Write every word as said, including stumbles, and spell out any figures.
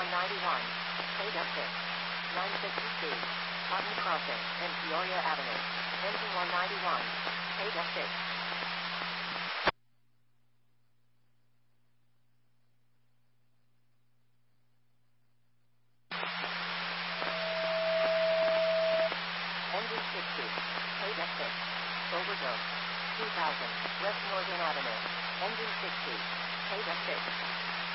one ninety-one, Ada six, nine fifty-two, Cotton Crossing, and Peoria Avenue. Engine one ninety-one, Ada six. Engine sixty, Ada six, Overdose, two thousand, West Northern Avenue. Engine sixty, Ada six.